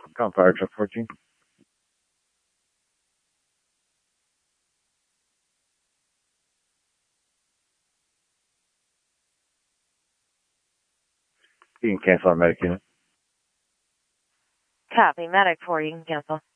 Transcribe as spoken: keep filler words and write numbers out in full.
Come fire truck fourteen. You can cancel our medic unit. Copy. Medic four, you can cancel.